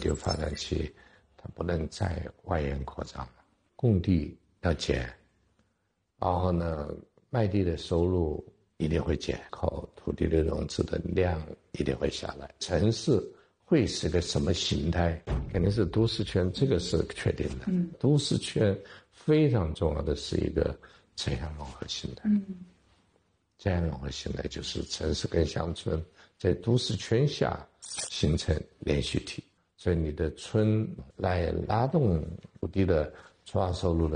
久发展期，它不能再外延扩张了，供地要减，然后呢，卖地的收入一定会减，靠土地的融资的量一定会下来。城市会是个什么形态？肯定是都市圈，这个是确定的。都市圈非常重要的是一个城乡融合形态。这样融合形态就是城市跟乡村在都市圈下形成连续体，所以你的村来拉动土地的出让收入的